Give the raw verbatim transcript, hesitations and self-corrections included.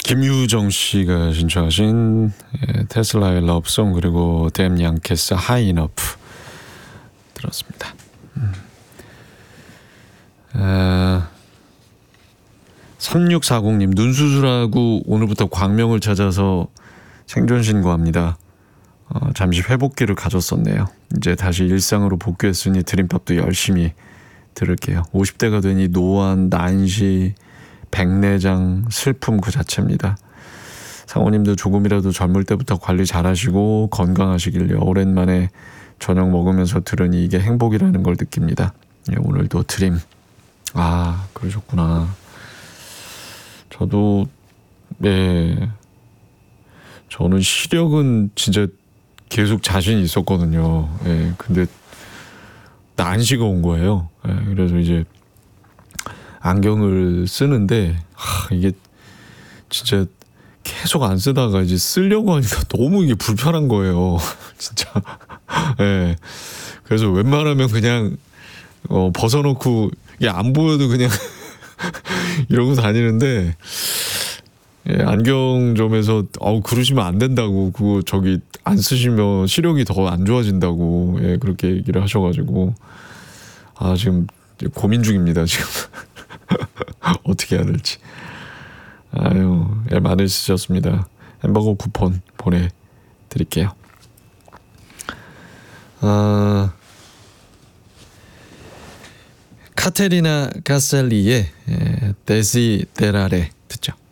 김유정 씨가 신청하신 예, 테슬라의 러브송 그리고 댐 양케스 하이 이너프 들었습니다. 음. 아, 삼육사공님 눈 수술하고 오늘부터 광명을 찾아서 생존 신고합니다. 어, 잠시 회복기를 가졌었네요. 이제 다시 일상으로 복귀했으니 드림팝도 열심히 들을게요. 오십 대가 되니 노안, 난시, 백내장, 슬픔 그 자체입니다. 상호님도 조금이라도 젊을 때부터 관리 잘하시고 건강하시길요. 오랜만에 저녁 먹으면서 들으니 이게 행복이라는 걸 느낍니다. 예, 오늘도 드림. 아, 그러셨구나. 저도 예, 저는 시력은 진짜 계속 자신이 있었거든요. 예, 근데 난시가 온 거예요. 예, 그래서 이제 안경을 쓰는데 하, 이게 진짜 계속 안 쓰다가 이제 쓰려고 하니까 너무 이게 불편한 거예요. 진짜. 예. 그래서 웬만하면 그냥 어, 벗어놓고 이게 안 보여도 그냥 이러고 다니는데 예, 안경점에서 어 그러시면 안 된다고 그거 저기 안 쓰시면 시력이 더 안 좋아진다고 예, 그렇게 얘기를 하셔가지고 아 지금 고민 중입니다 지금. 어떻게 해야 될지. 아유, 애 많이 쓰셨습니다. 햄버거 쿠폰 보내드릴게요. 아, 카테리나 가셀리의 데시데라레 듣죠.